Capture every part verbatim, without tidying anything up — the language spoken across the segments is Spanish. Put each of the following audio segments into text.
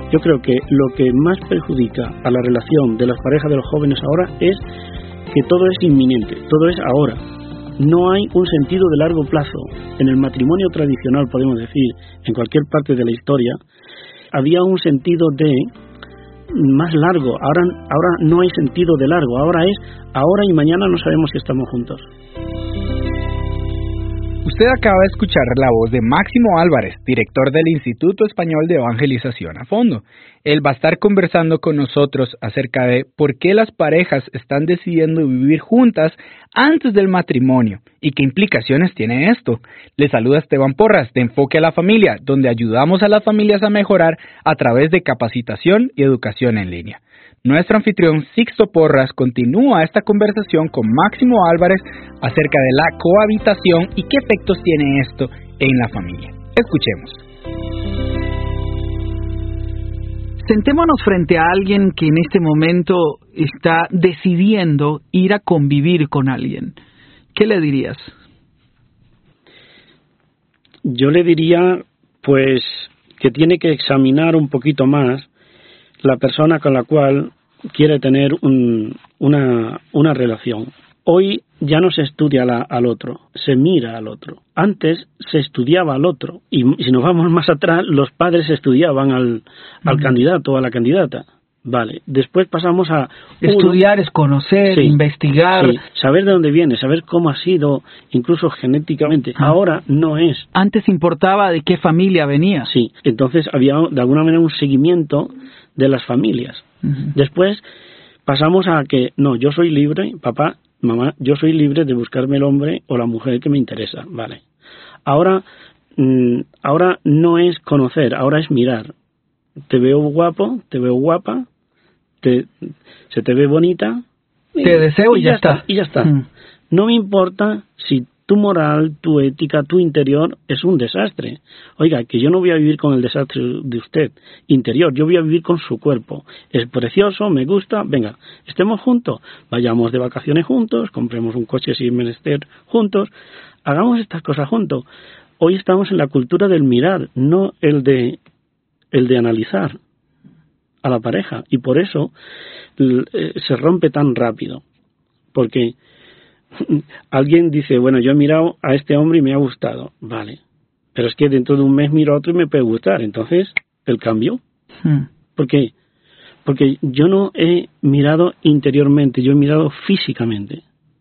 Yo creo que lo que más perjudica a la relación de las parejas de los jóvenes ahora es que todo es inminente, todo es ahora. No hay un sentido de largo plazo. En el matrimonio tradicional, podemos decir, en cualquier parte de la historia, había un sentido de más largo. Ahora, ahora no hay sentido de largo. Ahora es ahora y mañana no sabemos si estamos juntos. Usted acaba de escuchar la voz de Máximo Álvarez, director del Instituto Español de Evangelización a Fondo. Él va a estar conversando con nosotros acerca de por qué las parejas están decidiendo vivir juntas antes del matrimonio y qué implicaciones tiene esto. Le saluda Esteban Porras de Enfoque a la Familia, donde ayudamos a las familias a mejorar a través de capacitación y educación en línea. Nuestro anfitrión Sixto Porras continúa esta conversación con Máximo Álvarez acerca de la cohabitación y qué efectos tiene esto en la familia. Escuchemos. Sentémonos frente a alguien que en este momento está decidiendo ir a convivir con alguien. ¿Qué le dirías? Yo le diría, pues, que tiene que examinar un poquito más la persona con la cual quiere tener un, una, una relación. Hoy ya no se estudia la, al otro, se mira al otro. Antes se estudiaba al otro. Y si nos vamos más atrás, los padres estudiaban al, al uh-huh. candidato o a la candidata. Vale, después pasamos a... Estudiar uno, es conocer, sí, investigar. Sí, saber de dónde viene, saber cómo ha sido, incluso genéticamente. Ah. Ahora no es. Antes importaba de qué familia venía. Sí, entonces había de alguna manera un seguimiento de las familias. Uh-huh. Después pasamos a que, no, yo soy libre, papá, mamá, yo soy libre de buscarme el hombre o la mujer que me interesa. Vale. Ahora, mmm, ahora no es conocer, ahora es mirar. Te veo guapo, te veo guapa, te, se te ve bonita. Y, te deseo y, y ya, ya está. está. Y ya está. Mm. No me importa si tu moral, tu ética, tu interior es un desastre. Oiga, que yo no voy a vivir con el desastre de usted interior, yo voy a vivir con su cuerpo. Es precioso, me gusta, venga, estemos juntos, vayamos de vacaciones juntos, compremos un coche sin menester juntos, hagamos estas cosas juntos. Hoy estamos en la cultura del mirar, no el de el de analizar a la pareja, y por eso eh, se rompe tan rápido, porque alguien dice, bueno, yo he mirado a este hombre y me ha gustado, vale, pero es que dentro de un mes miro a otro y me puede gustar, entonces el cambio. Hmm. ¿Por qué? Porque yo no he mirado interiormente, yo he mirado físicamente,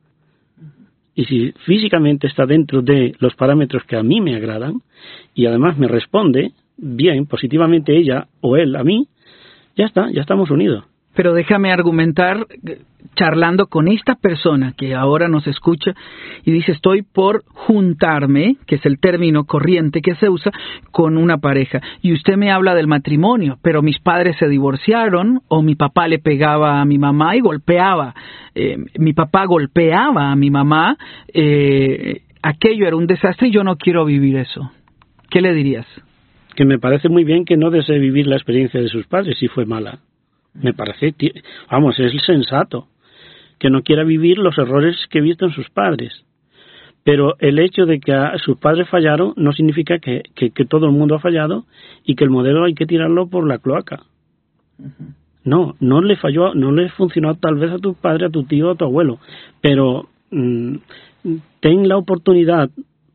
y si físicamente está dentro de los parámetros que a mí me agradan y además me responde bien, positivamente ella o él a mí, ya está, ya estamos unidos. Pero déjame argumentar charlando con esta persona que ahora nos escucha y dice, estoy por juntarme, que es el término corriente que se usa, con una pareja. Y usted me habla del matrimonio, pero mis padres se divorciaron, o mi papá le pegaba a mi mamá y golpeaba. Eh, mi papá golpeaba a mi mamá, eh, aquello era un desastre y yo no quiero vivir eso. ¿Qué le dirías? Que me parece muy bien que no desee vivir la experiencia de sus padres si fue mala. Me parece, vamos, es sensato que no quiera vivir los errores que he visto en sus padres. Pero el hecho de que a sus padres fallaron no significa que, que, que todo el mundo ha fallado y que el modelo hay que tirarlo por la cloaca. Uh-huh. No, no le falló, no le funcionó tal vez a tu padre, a tu tío, a tu abuelo. Pero mmm, ten la oportunidad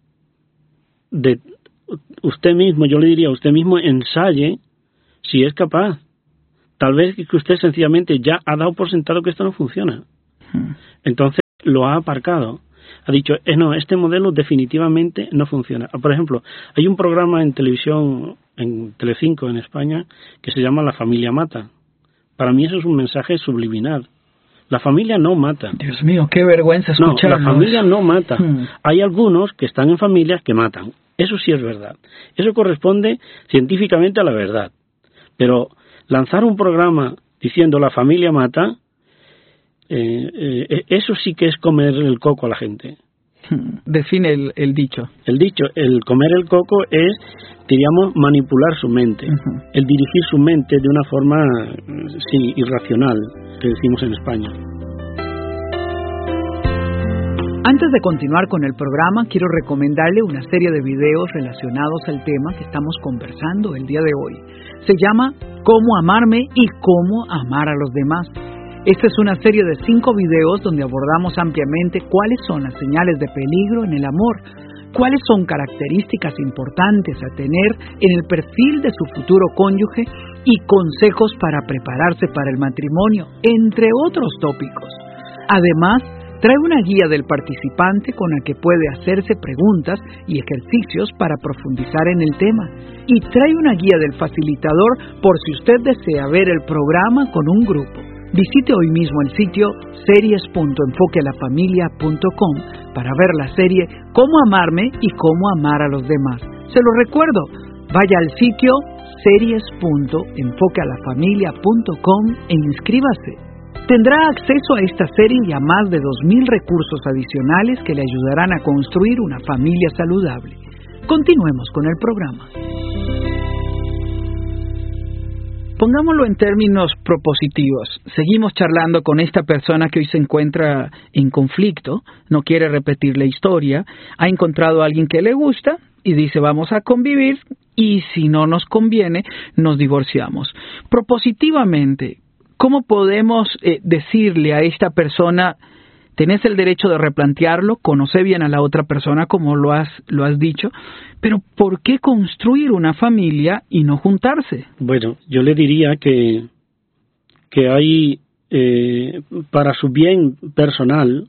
de usted mismo, yo le diría, usted mismo ensaye si es capaz. Tal vez que usted sencillamente ya ha dado por sentado que esto no funciona. Entonces lo ha aparcado. Ha dicho, eh, no, este modelo definitivamente no funciona. Por ejemplo, hay un programa en televisión, en Telecinco en España, que se llama La familia mata. Para mí eso es un mensaje subliminal. La familia no mata. Dios mío, qué vergüenza escucharlo. No, la familia no mata. Hmm. Hay algunos que están en familias que matan. Eso sí es verdad. Eso corresponde científicamente a la verdad. Pero lanzar un programa diciendo la familia mata, eh, eh, eso sí que es comer el coco a la gente. Define el, el dicho. El dicho, el comer el coco es, diríamos, manipular su mente. Uh-huh. El dirigir su mente de una forma, sí, irracional, que decimos en España. Antes de continuar con el programa, quiero recomendarle una serie de videos relacionados al tema que estamos conversando el día de hoy. Se llama cómo amarme y cómo amar a los demás. Esta es una serie de cinco videos donde abordamos ampliamente cuáles son las señales de peligro en el amor, cuáles son características importantes a tener en el perfil de su futuro cónyuge y consejos para prepararse para el matrimonio, entre otros tópicos. Además, trae una guía del participante con la que puede hacerse preguntas y ejercicios para profundizar en el tema. Y trae una guía del facilitador por si usted desea ver el programa con un grupo. Visite hoy mismo el sitio series punto enfoque a la familia punto com para ver la serie Cómo amarme y cómo amar a los demás. Se lo recuerdo, vaya al sitio series punto enfoque a la familia punto com e inscríbase. Tendrá acceso a esta serie y a más de dos mil recursos adicionales que le ayudarán a construir una familia saludable. Continuemos con el programa. Pongámoslo en términos propositivos. Seguimos charlando con esta persona que hoy se encuentra en conflicto, no quiere repetir la historia, ha encontrado a alguien que le gusta y dice vamos a convivir y si no nos conviene nos divorciamos. Propositivamente, ¿cómo podemos eh, decirle a esta persona, tenés el derecho de replantearlo, conoce bien a la otra persona como lo has, lo has dicho, pero ¿por qué construir una familia y no juntarse? Bueno, yo le diría que, que hay, eh, para su bien personal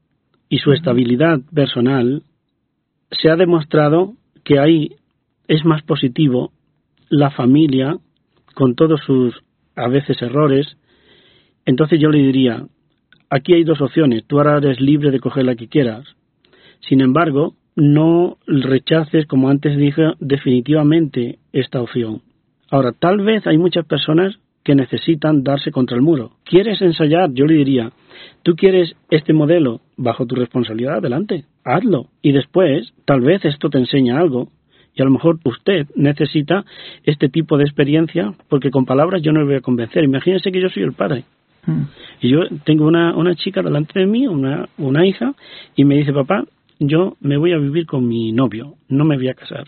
y su estabilidad personal, se ha demostrado que hay, es más positivo la familia con todos sus, a veces, errores. Entonces yo le diría, aquí hay dos opciones, tú ahora eres libre de coger la que quieras. Sin embargo, no rechaces, como antes dije, definitivamente esta opción. Ahora, tal vez hay muchas personas que necesitan darse contra el muro. ¿Quieres ensayar? Yo le diría, ¿tú quieres este modelo bajo tu responsabilidad? Adelante, hazlo. Y después, tal vez esto te enseña algo. Y a lo mejor usted necesita este tipo de experiencia, porque con palabras yo no le voy a convencer. Imagínense que yo soy el padre. Mm. Y yo tengo una, una chica delante de mí, una, una hija, y me dice, papá, yo me voy a vivir con mi novio, no me voy a casar.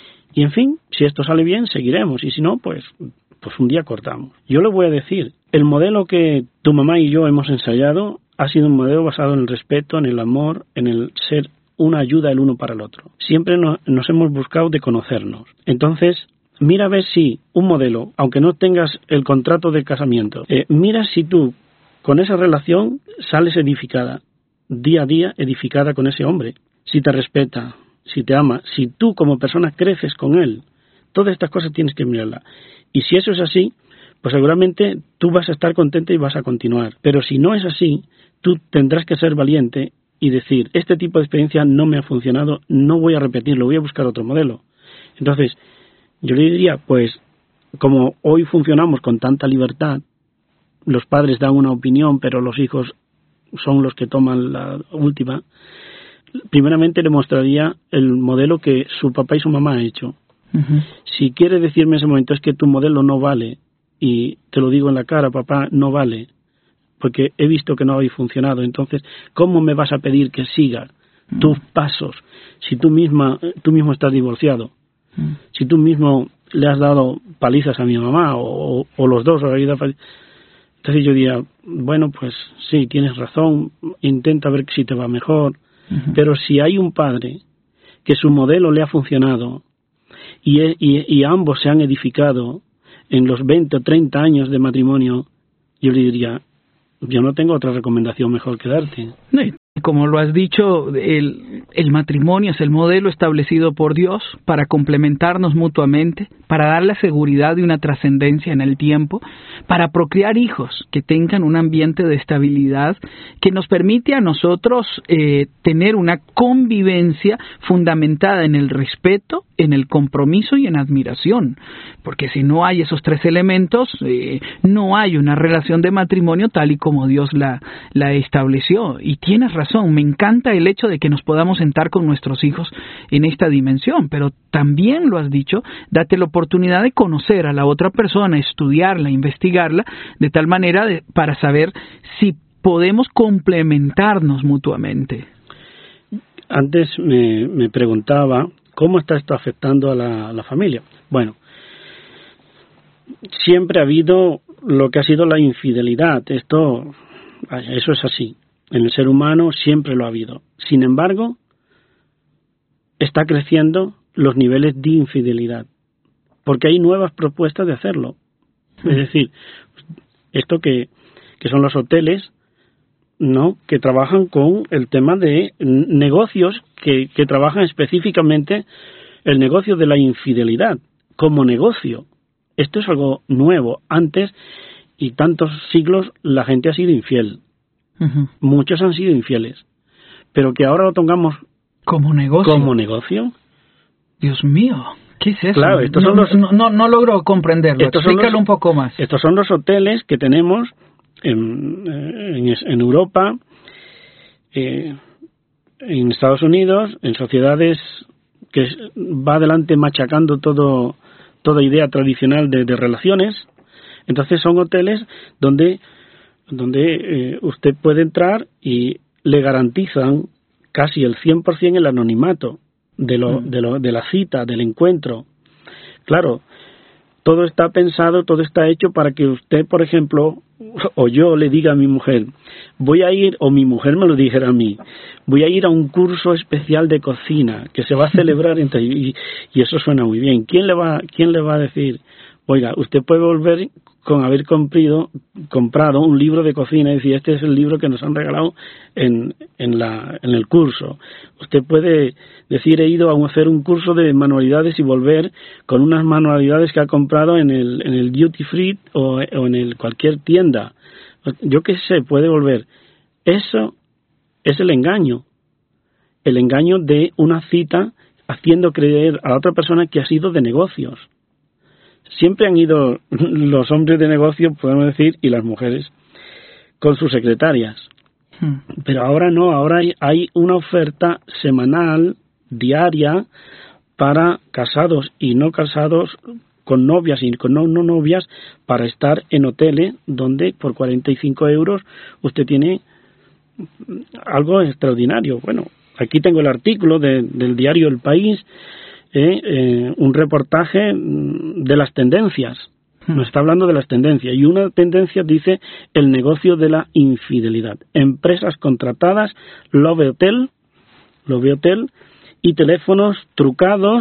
Y en fin, si esto sale bien, seguiremos, y si no, pues, pues un día cortamos. Yo le voy a decir, el modelo que tu mamá y yo hemos ensayado ha sido un modelo basado en el respeto, en el amor, en el ser una ayuda el uno para el otro. Siempre no, nos hemos buscado de conocernos. Entonces, mira a ver si un modelo, aunque no tengas el contrato de casamiento, eh, mira si tú con esa relación sales edificada, día a día edificada con ese hombre, si te respeta, si te ama, si tú como persona creces con él. Todas estas cosas tienes que mirarlas. Y si eso es así, pues seguramente tú vas a estar contenta y vas a continuar. Pero si no es así, tú tendrás que ser valiente y decir, este tipo de experiencia no me ha funcionado, no voy a repetirlo, voy a buscar otro modelo. Entonces, yo le diría, pues, como hoy funcionamos con tanta libertad, los padres dan una opinión, pero los hijos son los que toman la última, primeramente le mostraría el modelo que su papá y su mamá han hecho. Uh-huh. Si quiere decirme en ese momento, es que tu modelo no vale, y te lo digo en la cara, papá, no vale, porque he visto que no habéis funcionado, entonces, ¿cómo me vas a pedir que siga uh-huh. tus pasos si tú misma, tú mismo estás divorciado? Uh-huh. Si tú mismo le has dado palizas a mi mamá, o, o los dos, o entonces yo diría, bueno, pues sí, tienes razón, intenta ver si te va mejor, uh-huh. pero si hay un padre que su modelo le ha funcionado y, y, y ambos se han edificado en los veinte o treinta años de matrimonio, yo le diría, yo no tengo otra recomendación mejor que darte. Como lo has dicho, el, el matrimonio es el modelo establecido por Dios para complementarnos mutuamente, para dar la seguridad de una trascendencia en el tiempo, para procrear hijos que tengan un ambiente de estabilidad que nos permite a nosotros eh, tener una convivencia fundamentada en el respeto, en el compromiso y en admiración. Porque si no hay esos tres elementos, eh, no hay una relación de matrimonio tal y como Dios la, la estableció. Y tienes razón, me encanta el hecho de que nos podamos sentar con nuestros hijos en esta dimensión, pero también lo has dicho, date la oportunidad de conocer a la otra persona, estudiarla, investigarla, de tal manera de, para saber si podemos complementarnos mutuamente. Antes me, me preguntaba, ¿cómo está esto afectando a la, a la familia? Bueno, siempre ha habido lo que ha sido la infidelidad. Esto, eso es así. En el ser humano siempre lo ha habido. Sin embargo, está creciendo los niveles de infidelidad, porque hay nuevas propuestas de hacerlo. Es decir, esto que, que son los hoteles, ¿no?, que trabajan con el tema de negocios que, que trabajan específicamente el negocio de la infidelidad como negocio. Esto es algo nuevo. Antes y tantos siglos la gente ha sido infiel. Uh-huh. Muchos han sido infieles. Pero que ahora lo tengamos como negocio. Como negocio. Dios mío, ¿qué es eso? Claro, estos no, son los, no, no, no logro comprenderlo. Explícalo los, un poco más. Estos son los hoteles que tenemos en, en, en Europa, eh, en Estados Unidos, en sociedades que va adelante machacando todo toda idea tradicional de, de relaciones. Entonces son hoteles donde donde eh, usted puede entrar y le garantizan casi el cien por ciento el anonimato de lo, mm. de lo de la cita, del encuentro. Claro, todo está pensado, todo está hecho para que usted, por ejemplo, o yo le diga a mi mujer, voy a ir, o mi mujer me lo dijera a mí, voy a ir a un curso especial de cocina que se va a celebrar entre, y, y eso suena muy bien. ¿Quién le va, quién le va a decir, oiga, usted puede volver con haber comprado, comprado un libro de cocina y decir, este es el libro que nos han regalado en, en, la, en el curso? Usted puede decir, he ido a hacer un curso de manualidades y volver con unas manualidades que ha comprado en el, en el duty free o, o en el cualquier tienda. Yo qué sé, puede volver. Eso es el engaño. El engaño de una cita haciendo creer a la otra persona que ha sido de negocios. Siempre han ido los hombres de negocio, podemos decir, y las mujeres con sus secretarias. Hmm. Pero ahora no, ahora hay, hay una oferta semanal, diaria, para casados y no casados, con novias y con no, no novias, para estar en hoteles donde por cuarenta y cinco euros usted tiene algo extraordinario. Bueno, aquí tengo el artículo de, del diario El País, Eh, eh, un reportaje de las tendencias. Nos está hablando de las tendencias, y una tendencia dice el negocio de la infidelidad. Empresas contratadas, Love Hotel, Love Hotel y teléfonos trucados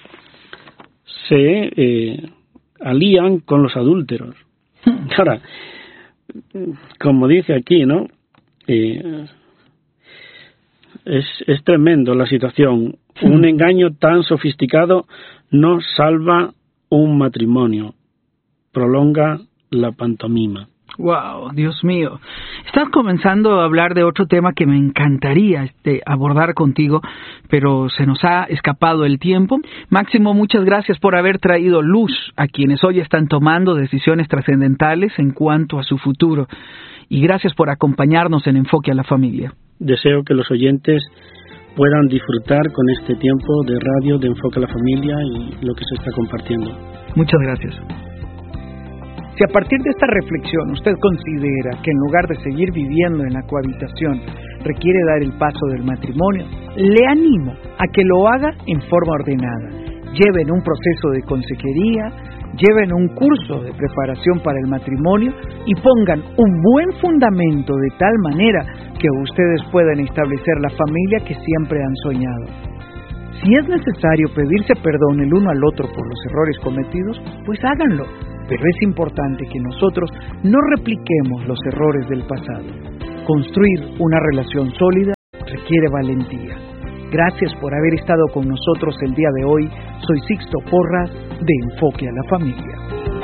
se eh, alían con los adúlteros. Ahora, como dice aquí, ¿no? Eh, es, es tremendo la situación. Un engaño tan sofisticado no salva un matrimonio, prolonga la pantomima. Wow, Dios mío. Estás comenzando a hablar de otro tema que me encantaría este, abordar contigo, pero se nos ha escapado el tiempo. Máximo, muchas gracias por haber traído luz a quienes hoy están tomando decisiones trascendentales en cuanto a su futuro. Y gracias por acompañarnos en Enfoque a la Familia. Deseo que los oyentes puedan disfrutar con este tiempo de radio de Enfoque a la Familia y lo que se está compartiendo. Muchas gracias. Si a partir de esta reflexión usted considera que en lugar de seguir viviendo en la cohabitación requiere dar el paso del matrimonio, le animo a que lo haga en forma ordenada. Lleven un proceso de consejería, lleven un curso de preparación para el matrimonio y pongan un buen fundamento de tal manera que ustedes puedan establecer la familia que siempre han soñado. Si es necesario pedirse perdón el uno al otro por los errores cometidos, pues háganlo, pero es importante que nosotros no repliquemos los errores del pasado. Construir una relación sólida requiere valentía. Gracias por haber estado con nosotros el día de hoy. Soy Sixto Porras de Enfoque a la Familia.